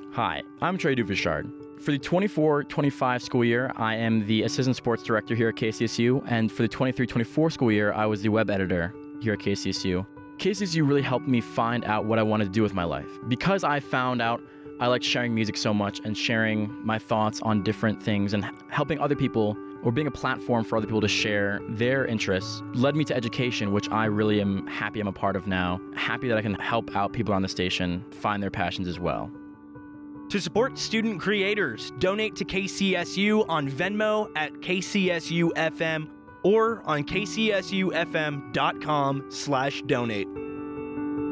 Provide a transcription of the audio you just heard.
Hi, I'm Trey Duvishard. For the 24-25 school year, I am the Assistant Sports Director here at KCSU, and for the 23-24 school year, I was the Web Editor here at KCSU. KCSU really helped me find out what I wanted to do with my life. Because I found out I like sharing music so much and sharing my thoughts on different things and helping other people or being a platform for other people to share their interests led me to education, which I really am happy I'm a part of now. Happy that I can help out people on the station find their passions as well. To support student creators, donate to KCSU on Venmo at KCSUFM or on kcsufm.com/donate.